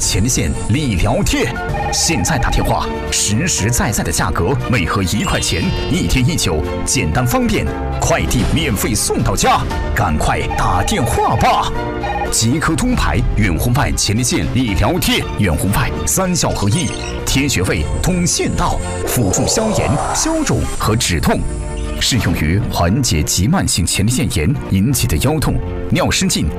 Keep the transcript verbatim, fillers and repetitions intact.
前列腺理疗贴。现在打电话，实实在在的价格，每盒一块钱，一天一九，简单方便，快递免费送到家，赶快打电话吧！即刻通牌远红外前列腺理疗贴，远红外三效合一，贴穴位通腺道，辅助消炎、消肿和止痛。适用于缓解急慢性前列腺炎引起的腰痛、尿失禁、